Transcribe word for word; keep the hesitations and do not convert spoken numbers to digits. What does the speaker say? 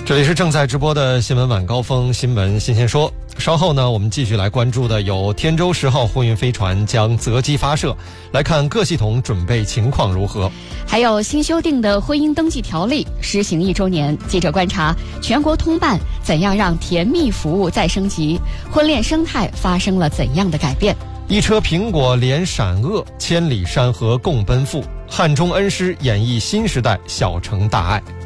这里是正在直播的新闻晚高峰新闻新鲜说。稍后呢，我们继续来关注的有天舟十号货运飞船将择机发射，来看各系统准备情况如何。 还有新修订的婚姻登记条例施行一周年，记者观察全国通办怎样让甜蜜服务再升级，婚恋生态发生了怎样的改变。 一车苹果连闪厄，千里山河共奔赴，汉中恩师演绎新时代小城大爱。